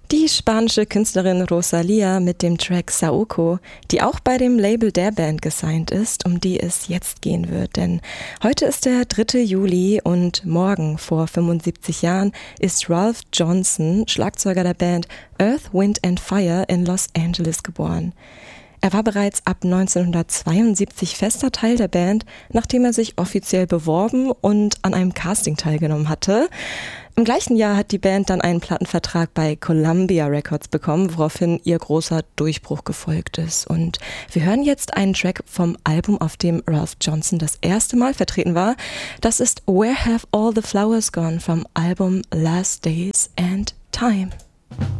Die spanische Künstlerin Rosalía mit dem Track Saoko, die auch bei dem Label der Band gesigned ist, um die es jetzt gehen wird. Denn heute ist der 3. Juli und morgen, vor 75 Jahren, ist Ralph Johnson, Schlagzeuger der Band Earth, Wind and Fire in Los Angeles geboren. Er war bereits ab 1972 fester Teil der Band, nachdem er sich offiziell beworben und an einem Casting teilgenommen hatte. Im gleichen Jahr hat die Band dann einen Plattenvertrag bei Columbia Records bekommen, woraufhin ihr großer Durchbruch gefolgt ist. Und wir hören jetzt einen Track vom Album, auf dem Ralph Johnson das erste Mal vertreten war. Das ist Where Have All the Flowers Gone vom Album Last Days and Time.